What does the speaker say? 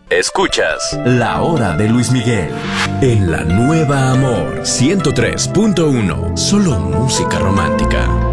Escuchas La Hora de Luis Miguel en la Nueva Amor 103.1. Solo música romántica.